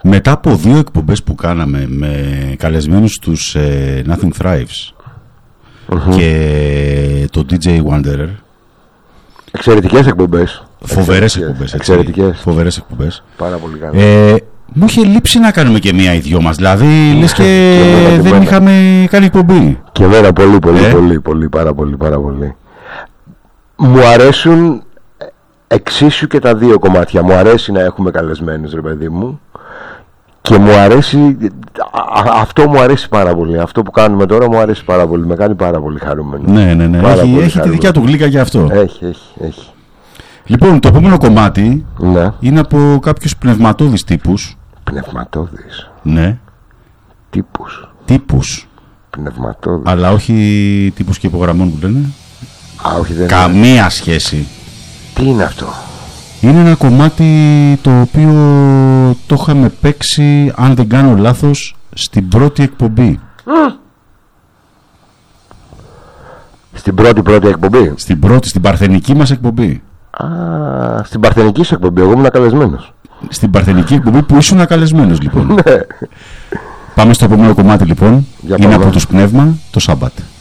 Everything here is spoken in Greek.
Μετά από 2 εκπομπές που κάναμε με καλεσμένους τους Nothing Thrives και το DJ Wanderer, εξαιρετικές εκπομπές. Φοβερές εκπομπές. Εξαιρετικές. Φοβερές εκπομπές. Πάρα πολύ καλά. Μου είχε λείψει να κάνουμε και μία οι δυο μας. Δηλαδή λες και δεν είχαμε κάνει εκπομπή. Και εμένα πολύ, πάρα πολύ. Μου αρέσουν εξίσου και τα 2 κομμάτια. Μου αρέσει να έχουμε καλεσμένους, ρε παιδί μου. Και μου αρέσει, αυτό μου αρέσει πάρα πολύ. Αυτό που κάνουμε τώρα μου αρέσει πάρα πολύ. Με κάνει πάρα πολύ χαρούμενο. Ναι. Έχει τη δικιά του γλύκα και αυτό. Έχει. Λοιπόν, το επόμενο κομμάτι ναι. είναι από κάποιους πνευματώδεις τύπους. Πνευματώδεις. Ναι. Τύπους. Πνευματώδεις. Αλλά όχι τύπους και υπογραμμών που λένε. Όχι, δεν καμία είναι. Σχέση. Τι είναι αυτό? Είναι ένα κομμάτι το οποίο το είχαμε παίξει, αν δεν κάνω λάθος, στην πρώτη εκπομπή. Στην πρώτη εκπομπή? Στην παρθενική μας εκπομπή. Στην παρθενική σου εκπομπή, εγώ ήμουν καλεσμένος. Στην παρθενική εκπομπή που ήσουν καλεσμένος, λοιπόν. Πάμε στο επόμενο κομμάτι, λοιπόν. Είναι από τους Πνεύμα, το Σάμπατ.